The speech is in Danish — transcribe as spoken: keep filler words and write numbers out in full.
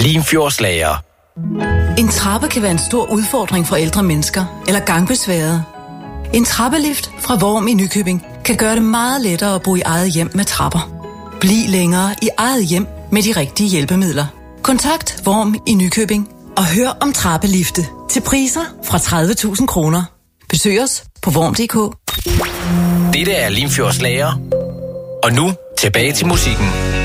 Limfjordslager. En trappe kan være en stor udfordring for ældre mennesker eller gangbesværede. En trappelift fra Worm i Nykøbing kan gøre det meget lettere at bo i eget hjem med trapper. Bliv længere i eget hjem med de rigtige hjælpemidler. Kontakt Worm i Nykøbing og hør om trappelifte til priser fra tredive tusind kroner. Besøg os på worm punktum d k. Dette er Limfjordslager. Og nu tilbage til musikken.